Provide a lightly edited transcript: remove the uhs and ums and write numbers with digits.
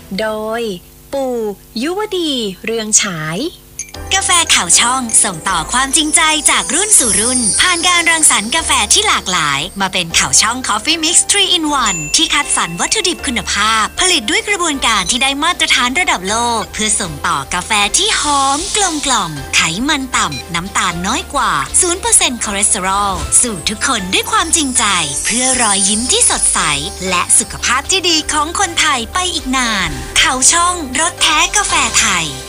โดยปู่ยุวดีเรืองฉายกาแฟข่าวช่องส่งต่อความจริงใจจากรุ่นสู่รุ่นผ่านการรังสรรค์กาแฟที่หลากหลายมาเป็นข่าวช่อง Coffee Mix 3 in 1ที่คัดสรรวัตถุดิบคุณภาพผลิตด้วยกระบวนการที่ได้มาตรฐานระดับโลกเพื่อส่งต่อกาแฟที่หอมกลมกล่อมไขมันต่ำน้ำตาลน้อยกว่า 0% คอเลสเตอรอลสู่ทุกคนด้วยความจริงใจเพื่อรอยยิ้มที่สดใสและสุขภาพที่ดีของคนไทยไปอีกนานข่าวช่องรสแท้กาแฟไทย